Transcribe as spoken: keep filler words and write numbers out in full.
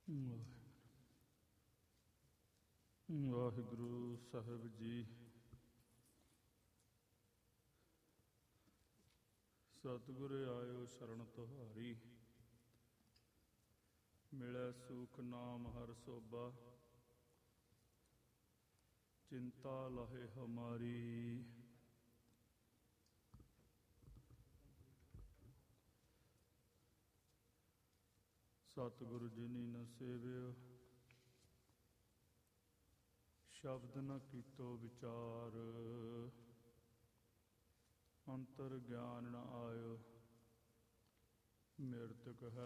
ਵਾਹਿਗੁਰੂ ਸਾਹਿਬ ਜੀ। ਸਤਿਗੁਰ ਆਇਓ ਸ਼ਰਨ ਤੁਹਾਰੀ, ਮਿਲੈ ਸੂਖ ਨਾਮ ਹਰ ਸੋਭਾ, ਚਿੰਤਾ ਲਾਹੇ ਹਮਾਰੀ। ਸਤਿਗੁਰੂ ਜਿਨੀ ਨ ਸੇਵਿਓ, ਸ਼ਬਦ ਨ ਕੀਤੋ ਵਿਚਾਰ, ਅੰਤਰ ਗਿਆਨ ਨ ਆਇਓ, ਮਿਰਤਕ ਹੈ